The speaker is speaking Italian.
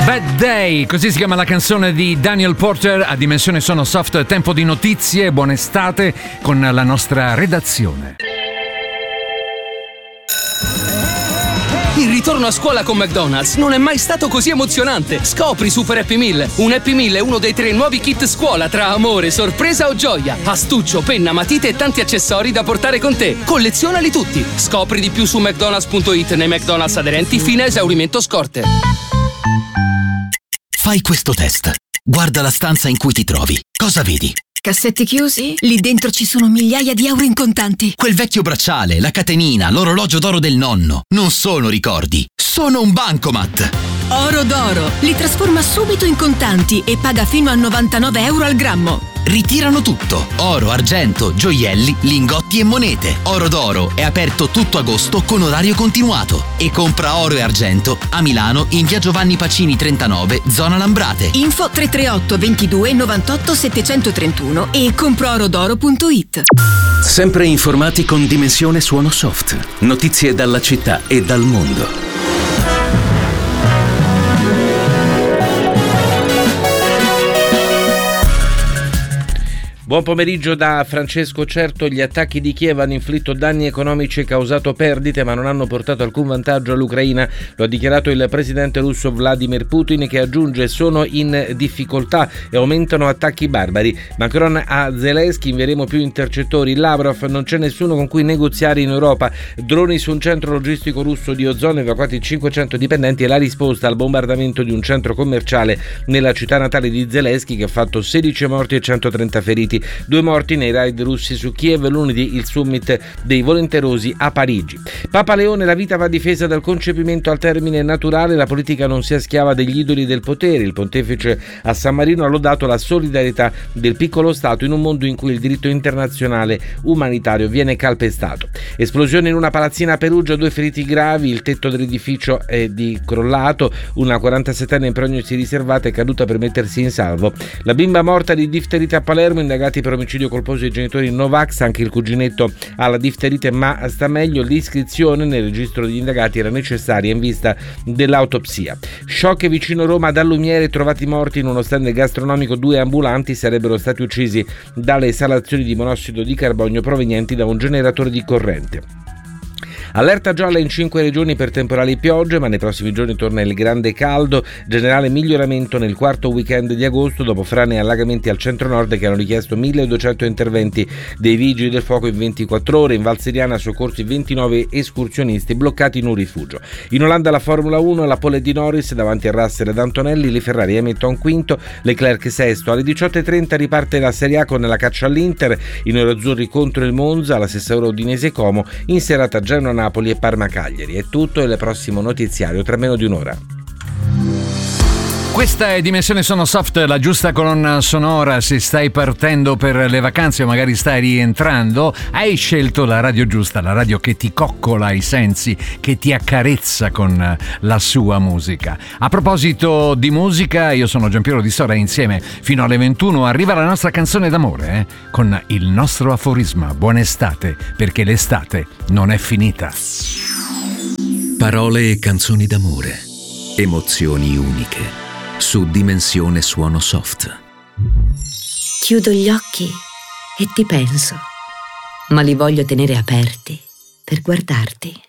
Bad Day, così si chiama la canzone di Daniel Porter. A Dimensione Sono Soft, tempo di notizie. Buona estate con la nostra redazione. Il ritorno a scuola con McDonald's non è mai stato così emozionante. Scopri Super Happy Meal. Un Happy Meal è uno dei 3 nuovi kit scuola tra amore, sorpresa o gioia. Astuccio, penna, matite e tanti accessori da portare con te. Collezionali tutti. Scopri di più su mcdonalds.it nei McDonald's aderenti fino a esaurimento scorte. Fai questo test. Guarda la stanza in cui ti trovi. Cosa vedi? Cassetti chiusi? Lì dentro ci sono migliaia di euro in contanti. Quel vecchio bracciale, la catenina, l'orologio d'oro del nonno. Non sono ricordi, sono un bancomat. Oro d'oro. Li trasforma subito in contanti e paga fino a 99 euro al grammo. Ritirano tutto. Oro, argento, gioielli, lingotti e monete. Oro d'oro è aperto tutto agosto con orario continuato. E compra oro e argento a Milano in via Giovanni Pacini 39, zona Lambrate. Info 338 22 98 731 e comproorodoro.it. Sempre informati con Dimensione Suono Soft. Notizie dalla città e dal mondo. Buon pomeriggio da Francesco Certo. Gli attacchi di Kiev hanno inflitto danni economici e causato perdite, ma non hanno portato alcun vantaggio all'Ucraina. Lo ha dichiarato il presidente russo Vladimir Putin, che aggiunge: sono in difficoltà e aumentano attacchi barbari. Macron a Zelensky: invieremo più intercettori. Lavrov: non c'è nessuno con cui negoziare in Europa. Droni su un centro logistico russo di Ozone, evacuati 500 dipendenti. E la risposta al bombardamento di un centro commerciale nella città natale di Zelensky, che ha fatto 16 morti e 130 feriti. 2 morti nei raid russi su Kiev. Lunedì il summit dei volenterosi a Parigi. Papa Leone: la vita va difesa dal concepimento al termine naturale, la politica non sia schiava degli idoli del potere. Il pontefice a San Marino ha lodato la solidarietà del piccolo Stato in un mondo in cui il diritto internazionale umanitario viene calpestato. Esplosione in una palazzina a Perugia, 2 feriti gravi, il tetto dell'edificio è crollato, una 47enne in prognosi riservata è caduta per mettersi in salvo. La bimba morta di difterite a Palermo, indagati per omicidio colposo ai genitori Novax, anche il cuginetto ha la difterite ma sta meglio. L'iscrizione nel registro degli indagati era necessaria in vista dell'autopsia. Shock vicino Roma, Dallumiere, trovati morti in uno stand gastronomico 2 ambulanti, sarebbero stati uccisi dalle esalazioni di monossido di carbonio provenienti da un generatore di corrente. Allerta gialla in 5 regioni per temporali e piogge, ma nei prossimi giorni torna il grande caldo. Generale miglioramento nel quarto weekend di agosto, dopo frane e allagamenti al centro-nord che hanno richiesto 1200 interventi dei vigili del fuoco in 24 ore. In Val Seriana soccorsi 29 escursionisti bloccati in un rifugio. In Olanda la Formula 1, la pole di Norris davanti a Russell ed Antonelli, le Ferrari e Hamilton quinto, Leclerc sesto. Alle 18.30 riparte la Serie A con la caccia all'Inter, i nerazzurri contro il Monza, alla stessa ora Udinese Como, in serata Genoa Napoli e Parma Cagliari. È tutto, e il prossimo notiziario tra meno di un'ora. Questa è Dimensione Sono Soft, la giusta colonna sonora. Se stai partendo per le vacanze o magari stai rientrando, hai scelto la radio giusta, la radio che ti coccola i sensi, che ti accarezza con la sua musica. A proposito di musica, io sono Giampiero Di Sora, insieme fino alle 21 arriva la nostra canzone d'amore, con il nostro aforisma: buona estate, perché l'estate non è finita. Parole e canzoni d'amore, emozioni uniche. Su Dimensione Suono Soft. Chiudo gli occhi e ti penso, ma li voglio tenere aperti per guardarti.